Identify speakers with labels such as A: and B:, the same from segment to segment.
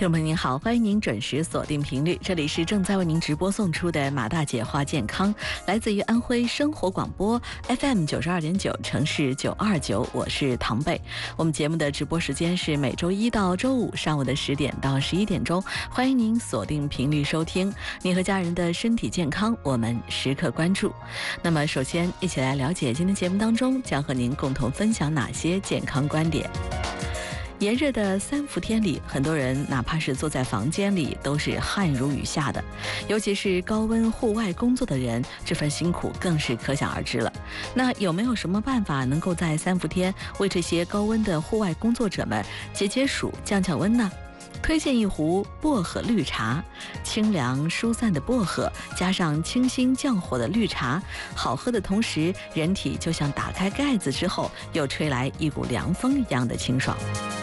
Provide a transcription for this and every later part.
A: 听众朋友您好，欢迎您准时锁定频率，这里是正在为您直播送出的马大姐话健康，来自于安徽生活广播 FM 92.9城市929，我是唐贝。我们节目的直播时间是每周一到周五上午的10点到11点钟，欢迎您锁定频率收听。您和家人的身体健康，我们时刻关注。那么首先一起来了解今天节目当中将和您共同分享哪些健康观点。炎热的3伏天里，很多人哪怕是坐在房间里都是汗如雨下的，尤其是高温户外工作的人，这份辛苦更是可想而知了。那有没有什么办法能够在3伏天为这些高温的户外工作者们解解暑、降降温呢？推荐一壶薄荷绿茶，清凉疏散的薄荷加上清新降火的绿茶，好喝的同时，人体就像打开盖子之后又吹来一股凉风一样的清爽。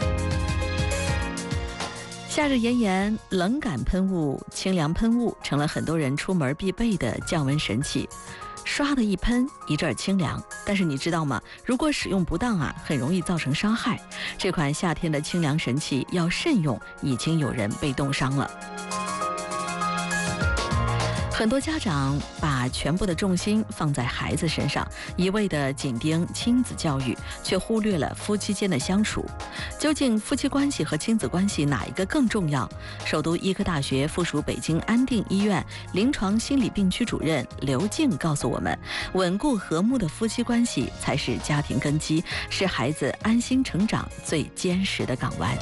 A: 夏日炎炎，冷感喷雾、清凉喷雾成了很多人出门必备的降温神器。唰的一喷，一阵清凉，但是你知道吗？如果使用不当很容易造成伤害。这款夏天的清凉神器要慎用，已经有人被冻伤了。很多家长把全部的重心放在孩子身上，一味的紧盯亲子教育，却忽略了夫妻间的相处。究竟夫妻关系和亲子关系哪一个更重要？首都医科大学附属北京安定医院临床心理病区主任刘静告诉我们，稳固和睦的夫妻关系才是家庭根基，是孩子安心成长最坚实的港湾。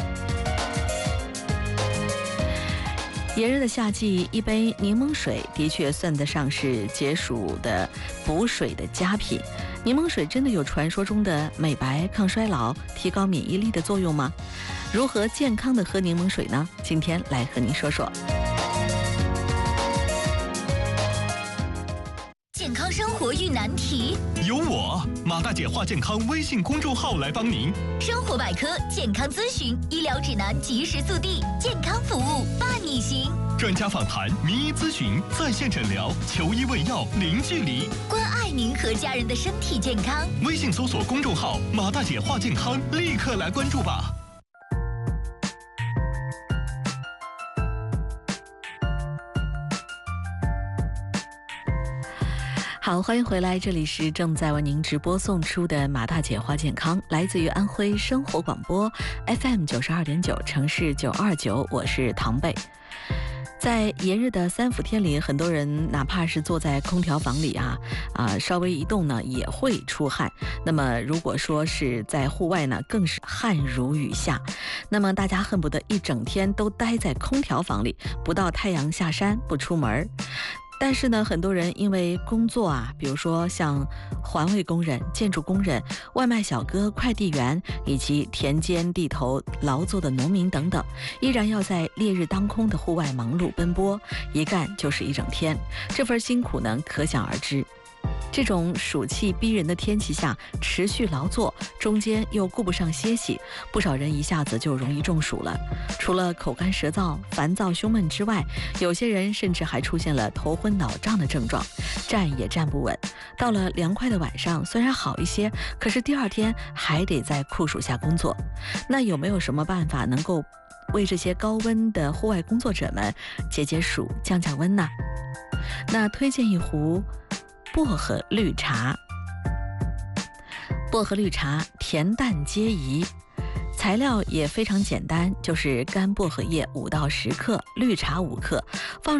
A: 炎热的夏季，一杯柠檬水的确算得上是解暑的补水的佳品。柠檬水真的有传说中的美白、抗衰老、提高免疫力的作用吗？如何健康的喝柠檬水呢？今天来和您说说。
B: 健康生活遇难题，
C: 有我马大姐话健康微信公众号来帮您。
B: 生活百科、健康咨询、医疗指南及时速递，健康服务伴你行。
C: 专家访谈、名医咨询、在线诊疗，求医问药零距离，
B: 关爱您和家人的身体健康。
C: 微信搜索公众号马大姐话健康，立刻来关注吧。
A: 好，欢迎回来，这里是正在为您直播送出的马大姐话健康，来自于安徽生活广播 FM 92.9城市929，我是唐贝。在炎热的3伏天里，很多人哪怕是坐在空调房里稍微一动呢也会出汗。那么如果说是在户外呢，更是汗如雨下。那么大家恨不得一整天都待在空调房里，不到太阳下山不出门。但是呢，很多人因为工作比如说像环卫工人、建筑工人、外卖小哥、快递员以及田间地头劳作的农民等等，依然要在烈日当空的户外忙碌奔波，一干就是一整天，这份辛苦呢可想而知。这种暑气逼人的天气下持续劳作，中间又顾不上歇息，不少人一下子就容易中暑了。除了口干舌燥、烦躁胸闷之外，有些人甚至还出现了头昏脑胀的症状，站也站不稳。到了凉快的晚上，虽然好一些，可是第二天还得在酷暑下工作。那有没有什么办法能够为这些高温的户外工作者们解解暑、降降温呢？那推荐一壶薄荷绿茶。薄荷绿茶甜淡皆宜，材料也非常简单，就是干薄荷叶5到10克，绿茶5克，放